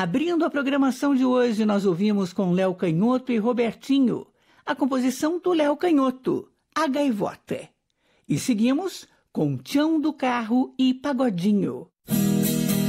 Abrindo a programação de hoje, nós ouvimos com Léo Canhoto e Robertinho a composição do Léo Canhoto, A Gaivota. E seguimos com Tião do Carro e Pagodinho,